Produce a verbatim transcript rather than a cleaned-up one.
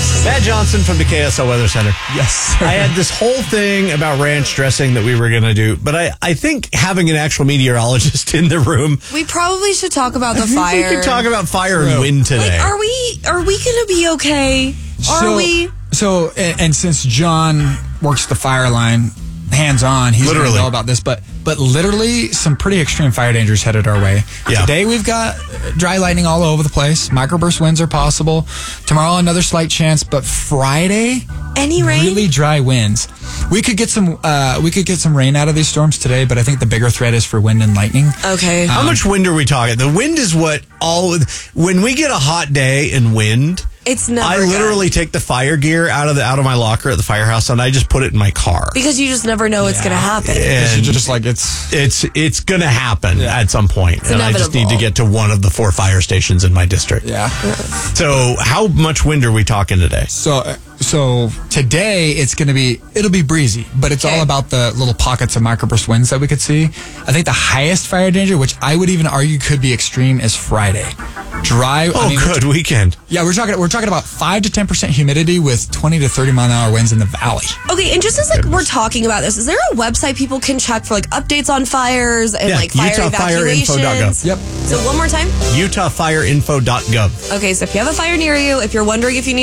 Matt Johnson from the K S L Weather Center. Yes, sir. I had this whole thing about ranch dressing that we were going to do, but I, I think having an actual meteorologist in the room. We probably should talk about the I think fire. we could talk about fire and wind today. Like, are we are we going to be okay? Are so, we? So, and, and since John works the fire line hands on, he's going to Literally. know about this, but but literally some pretty extreme fire dangers headed our way. Yeah. Today we've got dry lightning all over the place. Microburst winds are possible. Tomorrow another slight chance, but Friday Any rain? really dry winds. We could get some uh, we could get some rain out of these storms today, but I think the bigger threat is for wind and lightning. Okay. How much wind are we talking? The wind is what all. When we get a hot day and wind, It's never I literally take the fire gear out of the out of my locker at the firehouse and I just put it in my car. Because you just never know what's Yeah. going to happen. And Just like it's it's it's gonna happen Yeah. at some point, and I just need to inevitable. get to one of the four fire stations in my district. yeah. So, how much wind are we talking today? So, uh, so today it's going to be, it'll be breezy, but it's Okay. all about the little pockets of microburst winds that we could see. I think the highest fire danger, which I would even argue could be extreme, is Friday. Dry. Oh, I mean, good weekend. Yeah, we're talking, we're talking about five to ten percent humidity with twenty to thirty mile an hour winds in the valley. Okay, and just as like we're talking about this, is there a website people can check for like updates on fires and Yeah, like fire Utah Fire Info dot gov. evacuations? Yep. So one more time. Utah Fire Info dot gov. Okay, so if you have a fire near you, if you're wondering if you need